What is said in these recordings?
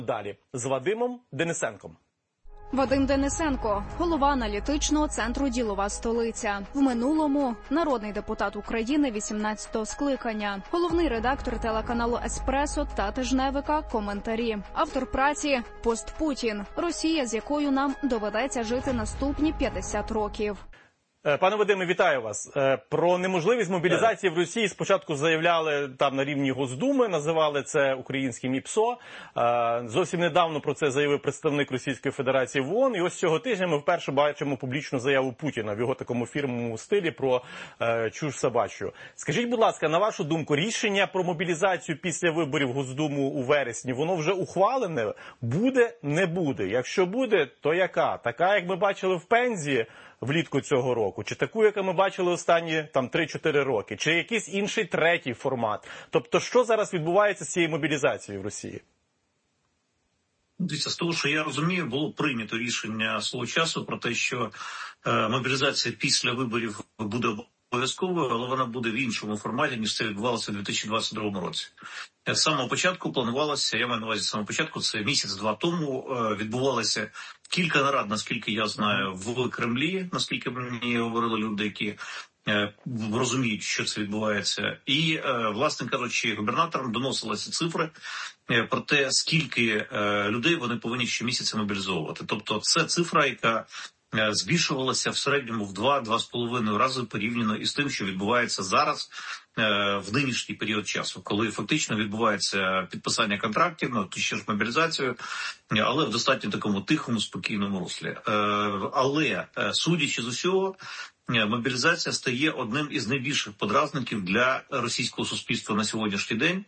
Далі з Вадимом Денисенком. Вадим Денисенко – голова аналітичного центру «Ділова столиця». В минулому – народний депутат України 18-го скликання. Головний редактор телеканалу «Еспресо» та тижневика «Коментарі». Автор праці «Пост Путін. Росія, з якою нам доведеться жити наступні 50 років». Пане Вадиме, вітаю вас. Про неможливість мобілізації в Росії спочатку заявляли там на рівні Госдуми, називали це українським ІПСО. Зовсім недавно про це заявив представник Російської Федерації в ООН. І ось цього тижня ми вперше бачимо публічну заяву Путіна в його такому фірмовому стилі про чуш собачу. Скажіть, будь ласка, на вашу думку, рішення про мобілізацію після виборів Госдуму у вересні, воно вже ухвалене? Буде, не буде? Якщо буде, то яка? Така, як ми бачили в Пензі влітку цього року, чи таку, яку ми бачили останні 3-4 роки, чи якийсь інший третій формат? Тобто, що зараз відбувається з цією мобілізацією в Росії? Дивіться, з того, що я розумію, було прийнято рішення свого часу про те, що мобілізація після виборів буде обов'язковою, але вона буде в іншому форматі, ніж це відбувалося у 2022 році. З самого початку планувалося, я маю на увазі з самого початку, це місяць-два тому, відбувалося кілька нарад, наскільки я знаю, в Кремлі, наскільки мені говорили люди, які розуміють, що це відбувається. І, власне кажучи, губернаторам доносилися цифри про те, скільки людей вони повинні щомісяця мобілізовувати. Тобто це цифра, яка збільшувалася в середньому в 2-2,5 рази порівняно із тим, що відбувається зараз в нинішній період часу, коли фактично відбувається підписання контрактів, ще ж мобілізацію, але в достатньо такому тихому, спокійному руслі. Але, судячи з усього, мобілізація стає одним із найбільших подразників для російського суспільства на сьогоднішній день.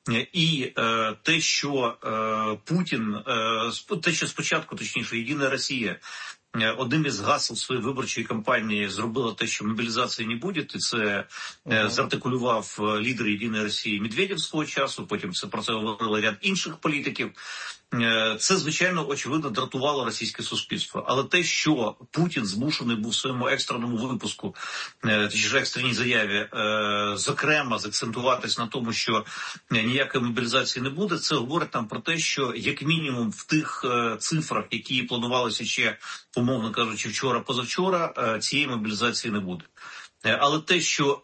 І те, що Путін, те, що спочатку, точніше, Єдина Росія одним із гасел своєї виборчої кампанії зробила те, що мобілізації не буде, і це зартикулював лідер Єдиної Росії Медведєв свого часу, потім про це говорили ряд інших політиків. Це, звичайно, очевидно, дратувало російське суспільство. Але те, що Путін змушений був в своєму екстреному випуску, чи екстреній заяві, зокрема, заакцентуватись на тому, що ніякої мобілізації не буде, це говорить нам про те, що, як мінімум, в тих цифрах, які планувалися ще, умовно кажучи, вчора-позавчора, цієї мобілізації не буде. Але те, що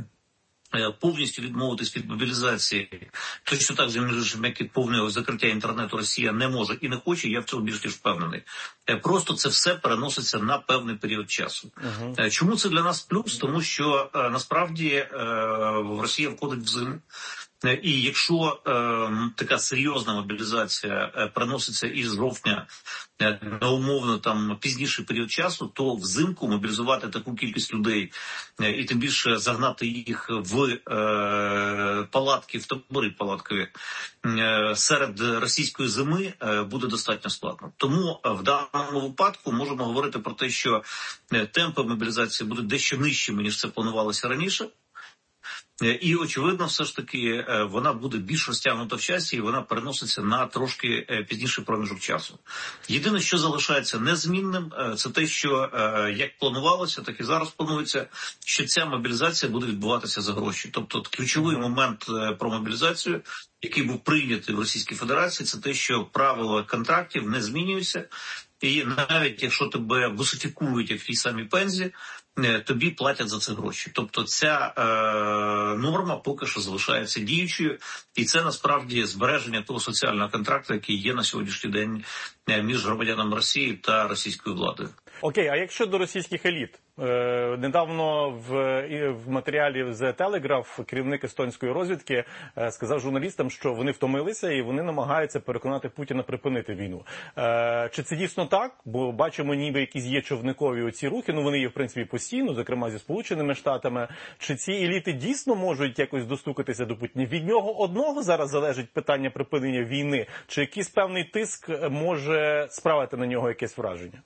повністю відмовитись від мобілізації, точно так же, як і повного закриття інтернету Росія не може і не хоче, я в цьому більш ніж впевнений. Просто це все переноситься на певний період часу. Чому це для нас плюс? Тому що насправді Росія входить в зиму. І якщо така серйозна мобілізація переноситься із жовтня на умовно пізніший період часу, то взимку мобілізувати таку кількість людей і тим більше загнати їх в палатки, в табори палаткові серед російської зими буде достатньо складно. Тому в даному випадку можемо говорити про те, що темпи мобілізації будуть дещо нижчими, ніж це планувалося раніше. І, очевидно, все ж таки, вона буде більш розтягнута в часі, і вона переноситься на трошки пізніший проміжок часу. Єдине, що залишається незмінним, це те, що як планувалося, так і зараз планується, що ця мобілізація буде відбуватися за гроші. Тобто ключовий момент про мобілізацію, який був прийнятий в Російській Федерації, це те, що правила контрактів не змінюються, і навіть якщо тебе висифікують, як в тій самій Пензі, тобі платять за це гроші. Тобто ця норма поки що залишається діючою, і це насправді збереження того соціального контракту, який є на сьогоднішній день між громадянами Росії та російською владою. Окей, а як щодо російських еліт? Недавно в матеріалі The Telegraph керівник естонської розвідки сказав журналістам, що вони втомилися і вони намагаються переконати Путіна припинити війну. Чи це дійсно так? Бо бачимо, ніби якісь є човникові оці рухи, вони є в принципі постійно, зокрема зі Сполученими Штатами. Чи ці еліти дійсно можуть якось достукатися до Путіна? Від нього одного зараз залежить питання припинення війни? Чи якийсь певний тиск може справити на нього якесь враження?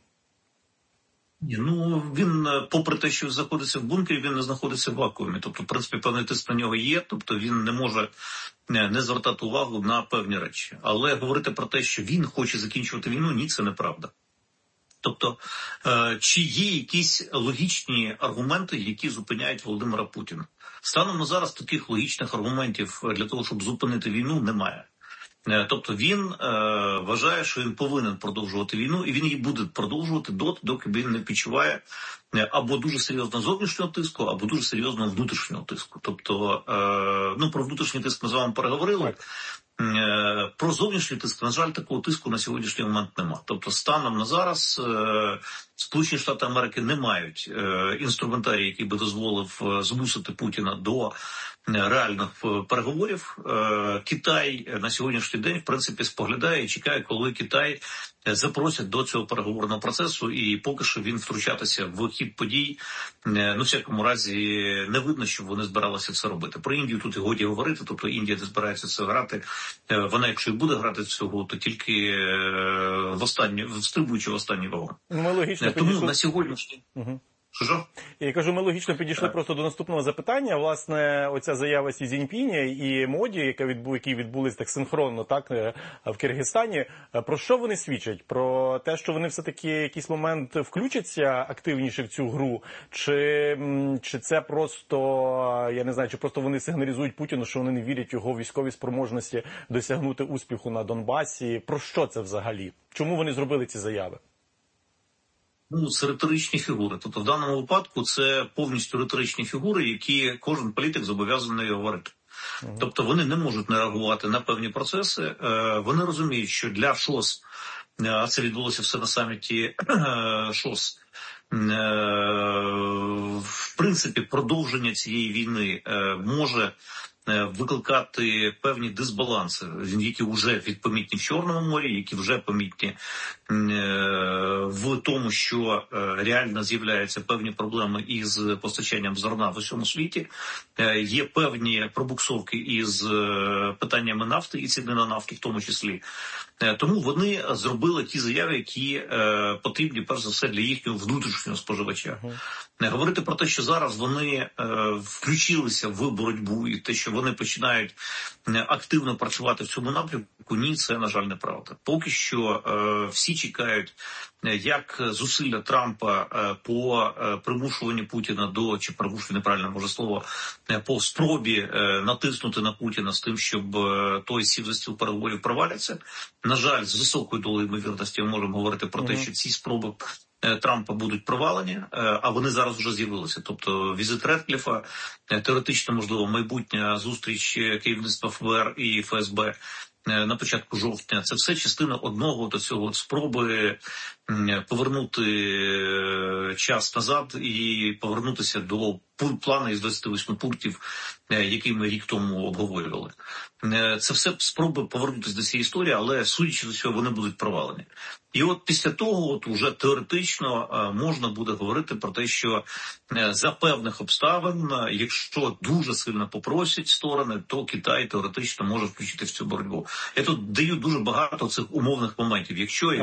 Він, попри те, що знаходиться в бункері, він не знаходиться в вакуумі. Тобто, в принципі, певний тиск на нього є, тобто він не може не звертати увагу на певні речі. Але говорити про те, що він хоче закінчувати війну, ні, це неправда. Тобто, чи є якісь логічні аргументи, які зупиняють Володимира Путіна? Станом на зараз таких логічних аргументів для того, щоб зупинити війну, немає. Тобто він вважає, що він повинен продовжувати війну, і він її буде продовжувати доки він не відчуває або дуже серйозного зовнішнього тиску, або дуже серйозного внутрішнього тиску. Тобто, про внутрішній тиск ми з вами переговорили. Про зовнішній тиск, на жаль, такого тиску на сьогоднішній момент нема. Тобто, станом на зараз Сполучені Штати Америки не мають інструментарію, який би дозволив змусити Путіна до реальних переговорів. Китай на сьогоднішній день, в принципі, споглядає і чекає, коли Китай запросять до цього переговорного процесу, і поки що він втручатися в хід подій, в всякому разі, не видно, щоб вони збиралися це робити. Про Індію тут і годі говорити, тобто Індія не збирається це грати. Вона, якщо і буде грати цього, то тільки встрибуючи в останній вагон. Тому на сьогоднішній... Що? Я кажу, ми логічно підійшли просто до наступного запитання. Власне, оця заява Сі Цзіньпіня і Моді, які відбулись так синхронно, так, в Киргизстані. Про що вони свідчать? Про те, що вони все-таки в якийсь момент включаться активніше в цю гру? Чи це просто, я не знаю, чи просто вони сигналізують Путіну, що вони не вірять в його військові спроможності досягнути успіху на Донбасі? Про що це взагалі? Чому вони зробили ці заяви? Це риторичні фігури. Тобто в даному випадку це повністю риторичні фігури, які кожен політик зобов'язаний говорити. Тобто вони не можуть не реагувати на певні процеси. Вони розуміють, що для ШОС, а це відбулося все на саміті ШОС, в принципі, продовження цієї війни може викликати певні дисбаланси, які вже помітні в Чорному морі, які вже помітні в тому, що реально з'являються певні проблеми із постачанням зерна в усьому світі. Є певні пробуксовки із питаннями нафти і ціни на нафту в тому числі. Тому вони зробили ті заяви, які потрібні, перш за все, для їхнього внутрішнього споживача. Говорити про те, що зараз вони включилися в боротьбу і те, що вони починають активно працювати в цьому напрямку, ні, це, на жаль, неправда. Поки що всі чекають, як зусилля Трампа по примушуванню Путіна до, чи примушуванню, неправильно може слово, по спробі натиснути на Путіна з тим, щоб той сів за стіл переговорів проваляться. На жаль, з високою долею ймовірності ми можемо говорити про те, що ці спроби Трампа будуть провалені, а вони зараз вже з'явилися. Тобто візит Редкліфа, теоретично, можливо, майбутня зустріч керівництва ФБР і ФСБ на початку жовтня. Це все частина одного до цього спроби повернути час назад і повернутися до плану із 28 пунктів, який ми рік тому обговорювали. Це все спроби повернутися до цієї історії, але, судячи з усього, вони будуть провалені. І от після того, уже теоретично можна буде говорити про те, що за певних обставин, якщо дуже сильно попросять сторони, то Китай теоретично може включити в цю боротьбу. Я тут даю дуже багато цих умовних моментів. Якщо.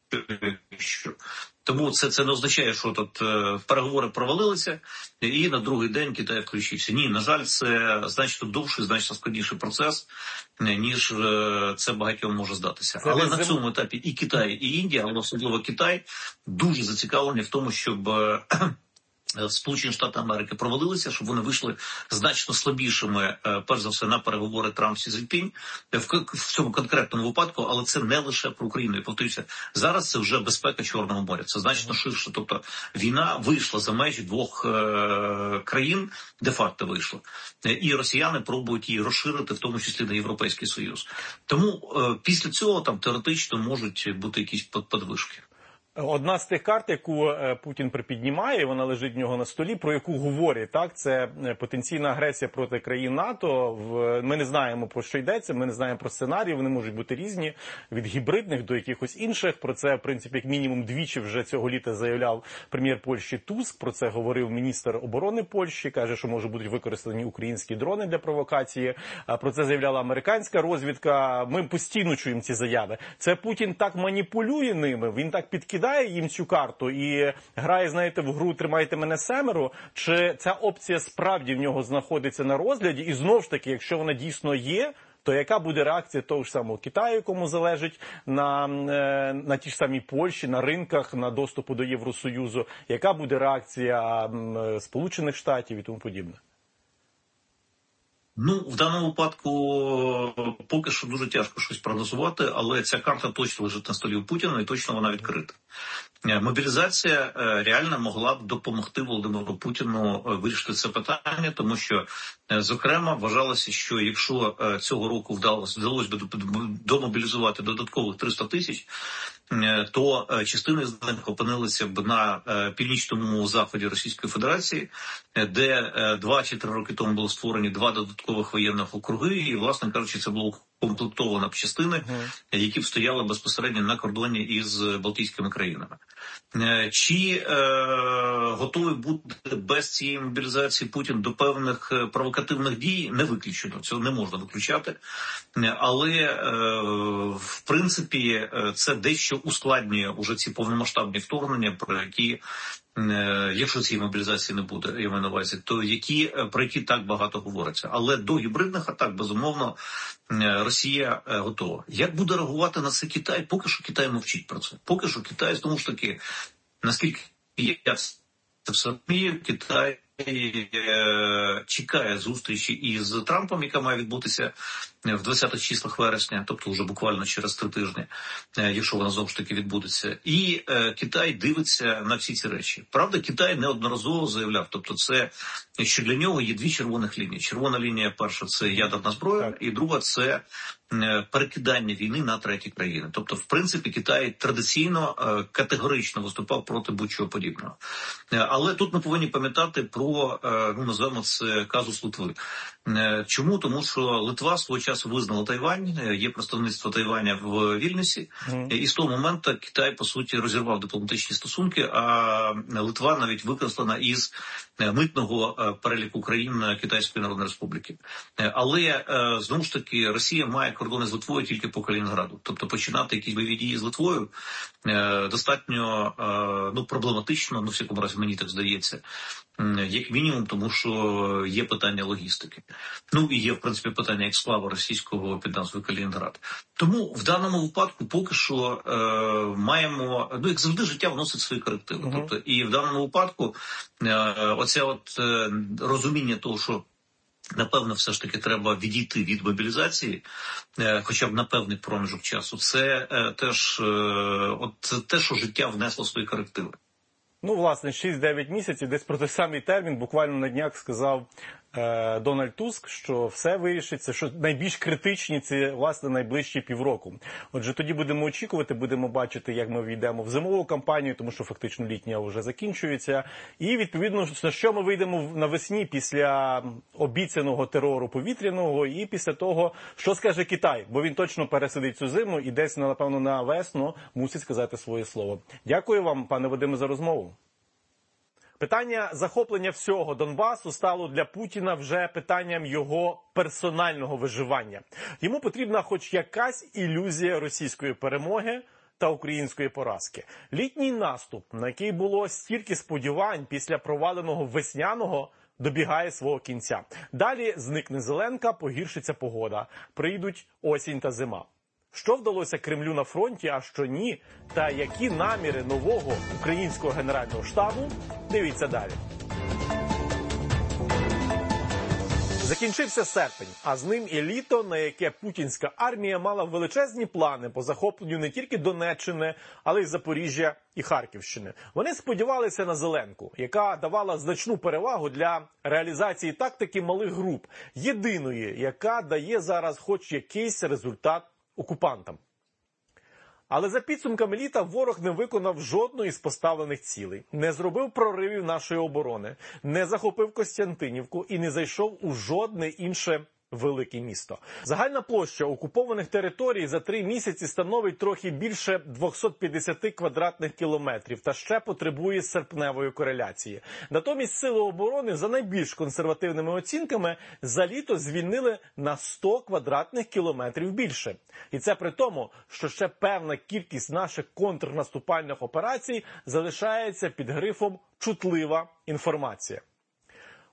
Тому це не означає, що тут переговори провалилися, і на другий день Китай включився. Ні, на жаль, це значно довший, значно складніший процес, ніж це багатьом може здатися. Але на цьому етапі і Китай, і Індія, але особливо Китай, дуже зацікавлені в тому, щоб Сполучені Штати Америки провалилися, щоб вони вийшли значно слабішими, перш за все, на переговори Трамп-Сі Цзіньпінь в цьому конкретному випадку, але це не лише про Україну. І повторюся, зараз це вже безпека Чорного моря. Це значно ширше. Тобто війна вийшла за межі двох країн, де-факто вийшла. І росіяни пробують її розширити, в тому числі на Європейський Союз. Тому після цього там теоретично можуть бути якісь подвижки. Одна з тих карт, яку Путін припіднімає, вона лежить в нього на столі, про яку говорять, так, це потенційна агресія проти країн НАТО. Ми не знаємо, про що йдеться, ми не знаємо про сценарії, вони можуть бути різні, від гібридних до якихось інших. Про це, в принципі, як мінімум двічі вже цього літа заявляв прем'єр Польщі Туск, про це говорив міністр оборони Польщі, каже, що можуть бути використані українські дрони для провокації. Про це заявляла американська розвідка. Ми постійно чуємо ці заяви. Це Путін так маніпулює ними, він так підкидає їм цю карту і грає, знаєте, в гру «Тримайте мене семеро», чи ця опція справді в нього знаходиться на розгляді, і знову ж таки, якщо вона дійсно є, то яка буде реакція того ж самого Китаю, якому залежить на ті ж самі Польщі, на ринках, на доступу до Євросоюзу, яка буде реакція Сполучених Штатів і тому подібне? Ну, в даному випадку поки що дуже тяжко щось прогнозувати, але ця карта точно лежить на столі у Путіна і точно вона відкрита. Мобілізація реально могла б допомогти Володимиру Путіну вирішити це питання, тому що, зокрема, вважалося, що якщо цього року вдалося домобілізувати додаткових 300 тисяч, то частина з них опинилися б на північному заході Російської Федерації, де 2 чи 3 роки тому були створені 2 додаткових воєнних округи, і, власне кажучи, це було комплектовано б частини, які б стояли безпосередньо на кордоні із Балтійськими країнами. Чи готовий бути без цієї мобілізації Путін до певних провокативних дій? Не виключено, цього не можна виключати. Але, в принципі, це дещо ускладнює уже ці повномасштабні вторгнення, про які, якщо цієї мобілізації не буде, я маю на увазі, то про які так багато говориться. Але до гібридних атак, безумовно, Росія готова. Як буде реагувати на це Китай? Поки що Китай мовчить про це. Поки що Китай, знову ж таки, наскільки я це все розумію, Китай чекає зустрічі із Трампом, яка має відбутися в 20-х числах вересня, тобто вже буквально через 3 тижні, якщо вона знову ж таки відбудеться. І Китай дивиться на всі ці речі. Правда, Китай неодноразово заявляв, тобто це, що для нього є 2 червоних лінії. Червона лінія перша – це ядерна зброя, і друга – це перекидання війни на треті країни. Тобто, в принципі, Китай традиційно категорично виступав проти будь-чого подібного. Але тут ми повинні пам'ятати про, називаємо це казус Литви. Чому? Тому що Литва свого часу визнала Тайвань, є представництво Тайваня в Вільнюсі, і з того моменту Китай, по суті, розірвав дипломатичні стосунки, а Литва навіть викреслена із митного переліку країн Китайської Народної Республіки. Але, знову ж таки, Росія має кордони з Литвою тільки по Калінінграду. Тобто починати якісь бойові дії з Литвою достатньо проблематично, в всякому разі мені так здається, як мінімум, тому що є питання логістики. І є, в принципі, питання ексклаву російського під назвою Калінінград. Тому в даному випадку поки що маємо, як завжди, життя вносить свої корективи. Тобто, і в даному випадку оце розуміння того, що напевно, все ж таки треба відійти від мобілізації, хоча б на певний проміжок часу. Це теж те, що життя внесло свої корективи. Власне, 6-9 місяців, десь про той самий термін, буквально на днях сказав Дональд Туск, що все вирішиться, що найбільш критичні це, власне, найближчі півроку. Отже, тоді будемо очікувати, будемо бачити, як ми війдемо в зимову кампанію, тому що фактично літня вже закінчується. І, відповідно, на що ми вийдемо навесні після обіцяного терору повітряного і після того, що скаже Китай, бо він точно пересидить цю зиму і десь, напевно, на весну мусить сказати своє слово. Дякую вам, пане Вадиме, за розмову. Питання захоплення всього Донбасу стало для Путіна вже питанням його персонального виживання. Йому потрібна хоч якась ілюзія російської перемоги та української поразки. Літній наступ, на який було стільки сподівань після проваленого весняного, добігає свого кінця. Далі зникне Зеленка, погіршиться погода. Прийдуть осінь та зима. Що вдалося Кремлю на фронті, а що ні? Та які наміри нового українського генерального штабу? Дивіться далі. Закінчився серпень, а з ним і літо, на яке путінська армія мала величезні плани по захопленню не тільки Донеччини, але й Запоріжжя і Харківщини. Вони сподівалися на Зеленку, яка давала значну перевагу для реалізації тактики малих груп, єдиної, яка дає зараз хоч якийсь результат окупантам. Але за підсумками літа ворог не виконав жодної з поставлених цілей, не зробив проривів нашої оборони, не захопив Костянтинівку і не зайшов у жодне інше велике місто. Загальна площа окупованих територій за 3 місяці становить трохи більше 250 квадратних кілометрів та ще потребує серпневої кореляції. Натомість сили оборони за найбільш консервативними оцінками за літо звільнили на 100 квадратних кілометрів більше. І це при тому, що ще певна кількість наших контрнаступальних операцій залишається під грифом «чутлива інформація».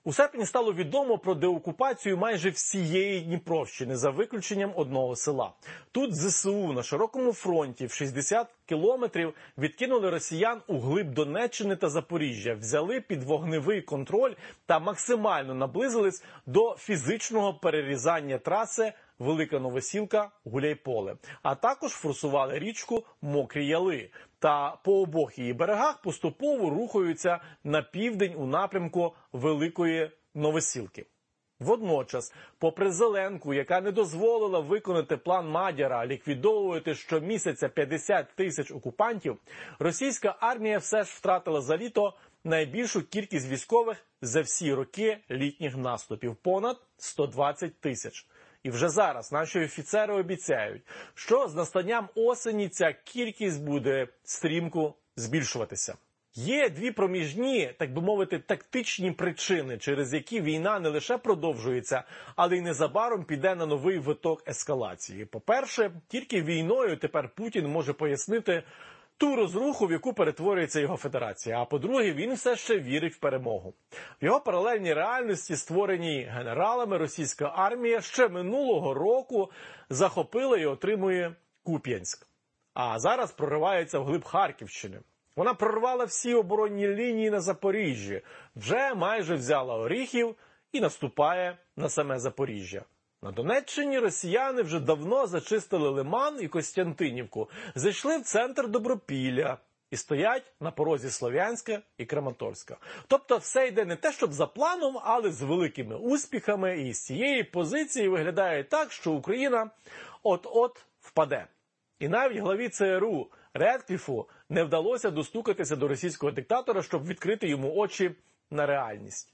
У серпні стало відомо про деокупацію майже всієї Дніпровщини, за виключенням одного села. Тут ЗСУ на широкому фронті в 60 кілометрів відкинули росіян у глиб Донеччини та Запоріжжя, взяли під вогневий контроль та максимально наблизились до фізичного перерізання траси Велика Новосілка – Гуляйполе, а також форсували річку Мокрі Яли та по обох її берегах поступово рухаються на південь у напрямку Великої Новосілки. Водночас, попри Зеленку, яка не дозволила виконати план Мадяра ліквідовувати щомісяця 50 тисяч окупантів, російська армія все ж втратила за літо найбільшу кількість військових за всі роки літніх наступів – понад 120 тисяч. І вже зараз наші офіцери обіцяють, що з настанням осені ця кількість буде стрімко збільшуватися. Є дві проміжні, так би мовити, тактичні причини, через які війна не лише продовжується, але й незабаром піде на новий виток ескалації. По-перше, тільки війною тепер Путін може пояснити ту розруху, в яку перетворюється його федерація. А по-друге, він все ще вірить в перемогу. В його паралельній реальності, створеній генералами, російська армія ще минулого року захопила і отримує Куп'янськ. А зараз проривається вглиб Харківщини. Вона прорвала всі оборонні лінії на Запоріжжі, вже майже взяла Оріхів і наступає на саме Запоріжжя. На Донеччині росіяни вже давно зачистили Лиман і Костянтинівку, зайшли в центр Добропілля і стоять на порозі Слов'янська і Краматорська. Тобто все йде не те, щоб за планом, але з великими успіхами, і з цієї позиції виглядає так, що Україна от-от впаде. І навіть главі ЦРУ Редкліфу не вдалося достукатися до російського диктатора, щоб відкрити йому очі на реальність.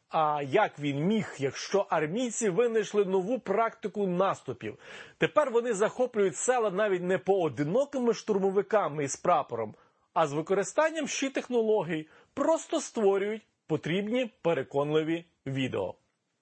А як він міг, якщо армійці винайшли нову практику наступів? Тепер вони захоплюють села навіть не поодинокими штурмовиками із прапором, а з використанням технологій, просто створюють потрібні переконливі відео.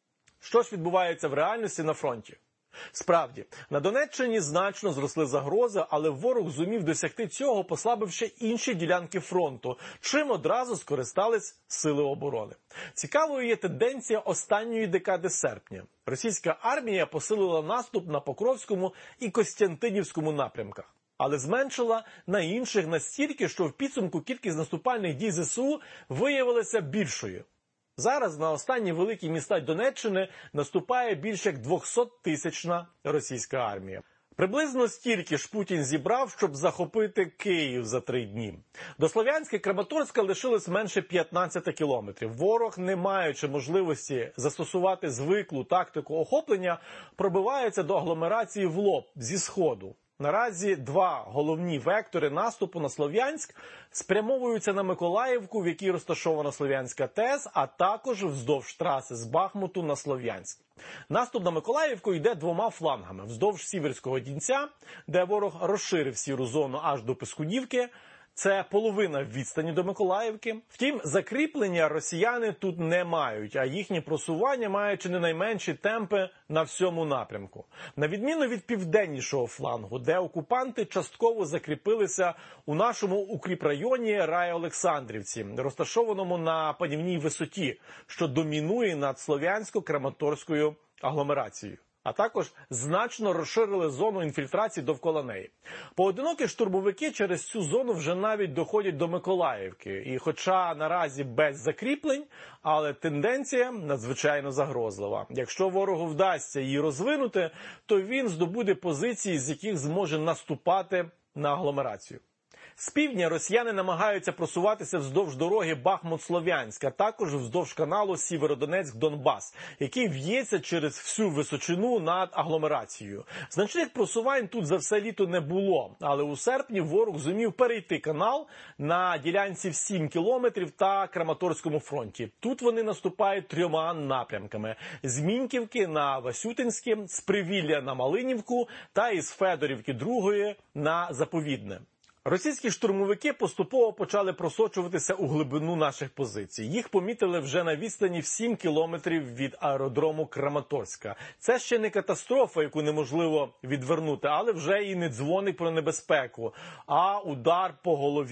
Що ж відбувається в реальності на фронті? Справді, на Донеччині значно зросли загрози, але ворог зумів досягти цього, послабивши інші ділянки фронту, чим одразу скористались сили оборони. Цікавою є тенденція останньої декади серпня. Російська армія посилила наступ на Покровському і Костянтинівському напрямках, але зменшила на інших настільки, що в підсумку кількість наступальних дій ЗСУ виявилася більшою. Зараз на останні великі міста Донеччини наступає більш як 200-тисячна російська армія. Приблизно стільки ж Путін зібрав, щоб захопити Київ за 3 дні. До Слов'янська і Краматорська лишилось менше 15 кілометрів. Ворог, не маючи можливості застосувати звиклу тактику охоплення, пробивається до агломерації в лоб, зі сходу. Наразі 2 головні вектори наступу на Слов'янськ спрямовуються на Миколаївку, в якій розташована Слов'янська ТЕС, а також вздовж траси з Бахмуту на Слов'янськ. Наступ на Миколаївку йде 2 флангами. Вздовж Сіверського Дінця, де ворог розширив сіру зону аж до Пискунівки. Це половина відстані до Миколаївки. Втім, закріплення росіяни тут не мають, а їхнє просування має чи не найменші темпи на всьому напрямку. На відміну від південнішого флангу, де окупанти частково закріпилися у нашому укріпрайоні Рай-Олександрівці, розташованому на панівній висоті, що домінує над Слов'янсько-Краматорською агломерацією. А також значно розширили зону інфільтрації довкола неї. Поодинокі штурмовики через цю зону вже навіть доходять до Миколаївки. І хоча наразі без закріплень, але тенденція надзвичайно загрозлива. Якщо ворогу вдасться її розвинути, то він здобуде позиції, з яких зможе наступати на агломерацію. З півдня росіяни намагаються просуватися вздовж дороги Бахмут-Слов'янськ, а також вздовж каналу Сєвєродонецьк-Донбас, який в'ється через всю височину над агломерацією. Значних просувань тут за все літо не було, але у серпні ворог зумів перейти канал на ділянці в 7 кілометрів та Краматорському фронті. Тут вони наступають 3 напрямками – з Міньківки на Васютинське, з Привілля на Малинівку та із Федорівки 2 на Заповідне. Російські штурмовики поступово почали просочуватися у глибину наших позицій. Їх помітили вже на відстані в 7 кілометрів від аеродрому Краматорська. Це ще не катастрофа, яку неможливо відвернути, але вже і не дзвоник про небезпеку, а удар по голові.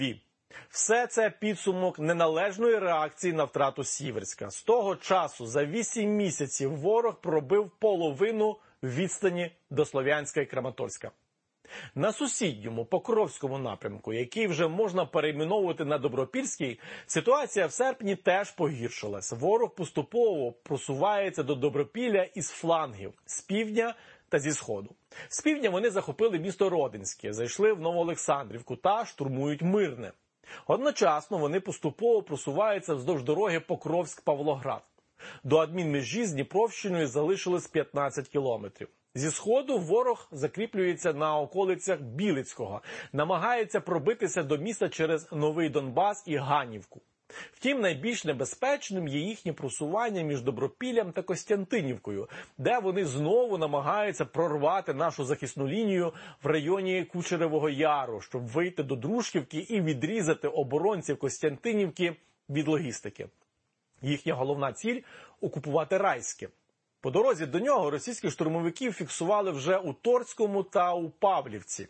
Все це підсумок неналежної реакції на втрату Сіверська. З того часу за 8 місяців ворог пробив половину відстані до Слов'янська і Краматорська. На сусідньому Покровському напрямку, який вже можна перейменовувати на Добропільський, ситуація в серпні теж погіршилась. Ворог поступово просувається до Добропілля із флангів, з півдня та зі сходу. З півдня вони захопили місто Родинське, зайшли в Новоолександрівку та штурмують Мирне. Одночасно вони поступово просуваються вздовж дороги Покровськ-Павлоград. До адмінмежі з Дніпровщиною залишилось 15 кілометрів. Зі сходу ворог закріплюється на околицях Білицького, намагається пробитися до міста через Новий Донбас і Ганівку. Втім, найбільш небезпечним є їхнє просування між Добропіллям та Костянтинівкою, де вони знову намагаються прорвати нашу захисну лінію в районі Кучеревого Яру, щоб вийти до Дружківки і відрізати оборонців Костянтинівки від логістики. Їхня головна ціль – окупувати Райське. По дорозі до нього російських штурмовиків фіксували вже у Торському та у Павлівці.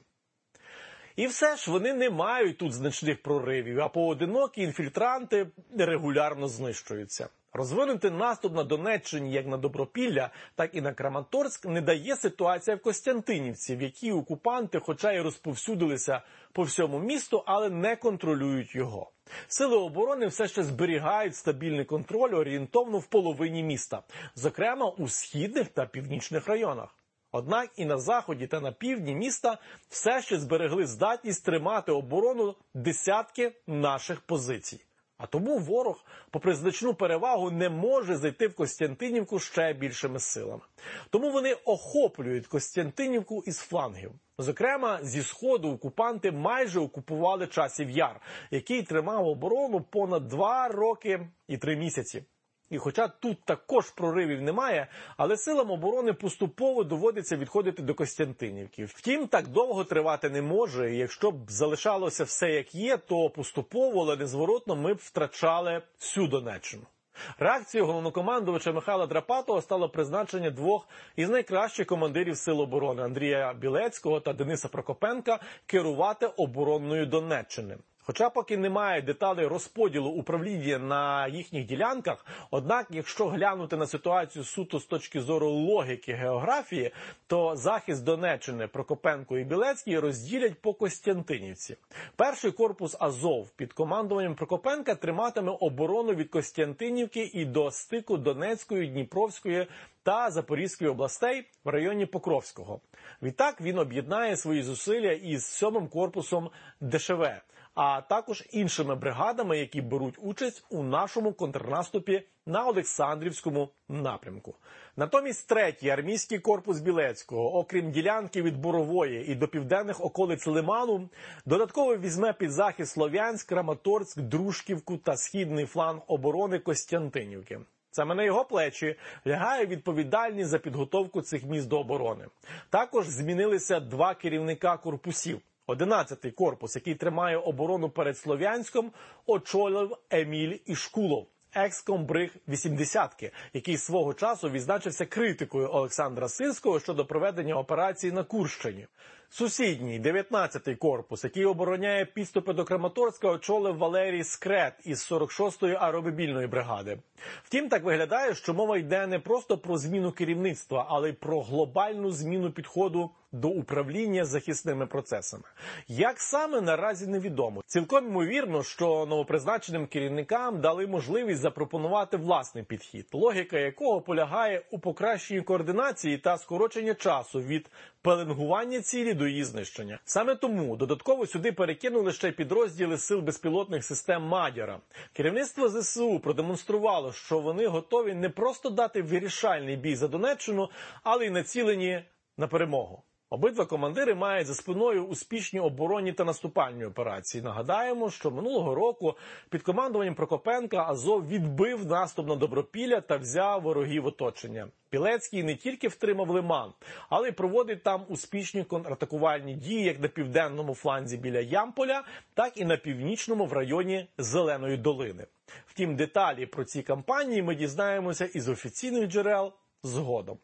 І все ж вони не мають тут значних проривів, а поодинокі інфільтранти регулярно знищуються. Розвинути наступ на Донеччині як на Добропілля, так і на Краматорськ не дає ситуація в Костянтинівці, в якій окупанти, хоча й розповсюдилися по всьому місту, але не контролюють його. Сили оборони все ще зберігають стабільний контроль орієнтовно в половині міста, зокрема у східних та північних районах. Однак і на заході та на півдні міста все ще зберегли здатність тримати оборону десятки наших позицій. А тому ворог, попри значну перевагу, не може зайти в Костянтинівку ще більшими силами. Тому вони охоплюють Костянтинівку із флангів. Зокрема, зі сходу окупанти майже окупували Часів Яр, який тримав оборону понад 2 роки і 3 місяці. І хоча тут також проривів немає, але силам оборони поступово доводиться відходити до Костянтинівки. Втім, так довго тривати не може, і якщо б залишалося все як є, то поступово, але незворотно ми б втрачали всю Донеччину. Реакцією головнокомандувача Михайла Драпатого стало призначення 2 із найкращих командирів Сил оборони – Андрія Білецького та Дениса Прокопенка – керувати обороною Донеччини. Хоча поки немає деталей розподілу управління на їхніх ділянках, однак, якщо глянути на ситуацію суто з точки зору логіки географії, то захист Донеччини Прокопенко і Білецький розділять по Костянтинівці. Перший корпус Азов під командуванням Прокопенка триматиме оборону від Костянтинівки і до стику Донецької, Дніпровської та Запорізької областей в районі Покровського. Відтак він об'єднає свої зусилля із 7-м корпусом ДШВ, а також іншими бригадами, які беруть участь у нашому контрнаступі на Олександрівському напрямку. Натомість 3-й армійський корпус Білецького, окрім ділянки від Борової і до південних околиць Лиману, додатково візьме під захист Слов'янськ, Краматорськ, Дружківку та східний фланг оборони Костянтинівки. Саме на його плечі лягає відповідальність за підготовку цих міст до оборони. Також змінилися 2 керівника корпусів. 11-й корпус, який тримає оборону перед Слов'янськом, очолив Еміль Ішкулов, екс-комбриг 80-ки, який свого часу відзначився критикою Олександра Сирського щодо проведення операції на Курщині. Сусідній 19-й корпус, який обороняє підступи до Краматорська, очолив Валерій Скрет із 46-ї аеромобільної бригади. Втім, так виглядає, що мова йде не просто про зміну керівництва, але й про глобальну зміну підходу до управління захисними процесами. Як саме, наразі невідомо. Цілком ймовірно, що новопризначеним керівникам дали можливість запропонувати власний підхід, логіка якого полягає у покращенні координації та скороченні часу від пеленгування цілі до її знищення. Саме тому додатково сюди перекинули ще й підрозділи сил безпілотних систем «Мадяра». Керівництво ЗСУ продемонструвало, що вони готові не просто дати вирішальний бій за Донеччину, але й націлені на перемогу. Обидва командири мають за спиною успішні оборонні та наступальні операції. Нагадаємо, що минулого року під командуванням Прокопенка Азов відбив наступ на Добропілля та взяв ворогів оточення. Білецький не тільки втримав Лиман, але й проводить там успішні контратакувальні дії як на південному фланзі біля Ямполя, так і на північному в районі Зеленої долини. Втім, деталі про ці кампанії ми дізнаємося із офіційних джерел згодом.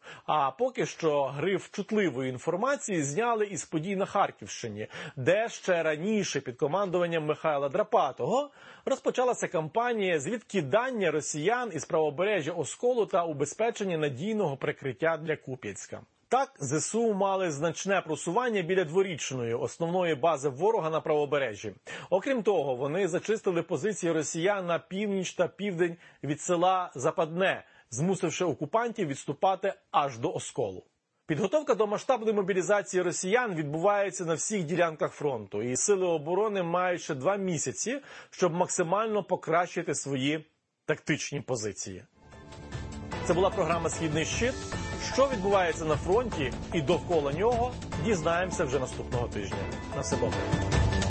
А поки що гриф чутливої інформації зняли із подій на Харківщині, де ще раніше під командуванням Михайла Драпатого розпочалася кампанія з відкидання росіян із правобережжя Осколу та убезпечення надійного прикриття для Куп'янська. Так, ЗСУ мали значне просування біля Дворічної, основної бази ворога на правобережжі. Окрім того, вони зачистили позиції росіян на північ та південь від села Западне, змусивши окупантів відступати аж до Осколу. Підготовка до масштабної мобілізації росіян відбувається на всіх ділянках фронту, і сили оборони мають ще 2 місяці, щоб максимально покращити свої тактичні позиції. Це була програма «Східний щит». Що відбувається на фронті і довкола нього, дізнаємося вже наступного тижня. На все добре.